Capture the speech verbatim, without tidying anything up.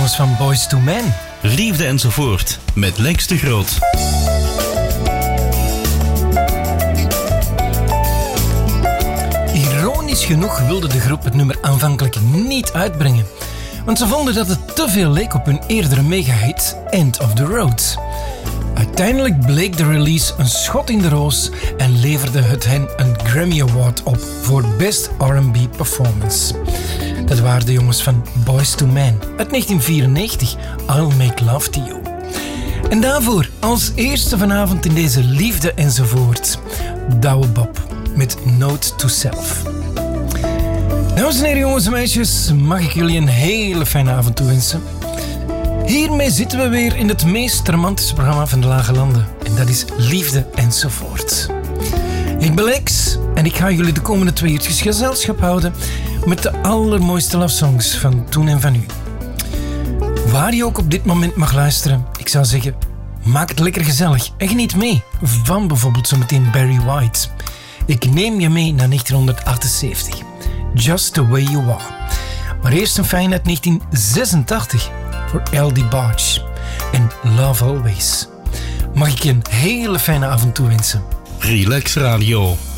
jongens van Boyz two Men. Liefde enzovoort, met Lex de Groot. Ironisch genoeg wilde de groep het nummer aanvankelijk niet uitbrengen, want ze vonden dat het te veel leek op hun eerdere megahit End of the Road. Uiteindelijk bleek de release een schot in de roos en leverde het hen een Grammy Award op voor Best R and B Performance. Dat waren de jongens van Boyz two Men uit negentien vierennegentig, I'll Make Love to You. En daarvoor als eerste vanavond in deze Liefde enzovoort, Douwe Bob met Note to Self. Dames en heren, jongens en meisjes, mag ik jullie een hele fijne avond toewensen. Hiermee zitten we weer in het meest romantische programma van de Lage Landen. En dat is Liefde enzovoort. Ik ben Lex en ik ga jullie de komende twee uurtjes gezelschap houden met de allermooiste love songs van toen en van nu. Waar je ook op dit moment mag luisteren, ik zou zeggen, maak het lekker gezellig en geniet mee van bijvoorbeeld zometeen Barry White. Ik neem je mee naar negentien achtenzeventig. Just the Way You Are. Maar eerst een fijn uit negentien zesentachtig voor L D Barge en Love Always. Mag ik je een hele fijne avond toewensen. Relax Radio.